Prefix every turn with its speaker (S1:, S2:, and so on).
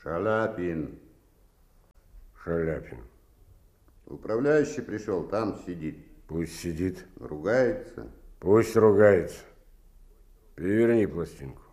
S1: Шаляпин.
S2: Шаляпин.
S1: Управляющий пришел, там сидит.
S2: Пусть сидит.
S1: Ругается.
S2: Пусть ругается. Переверни пластинку.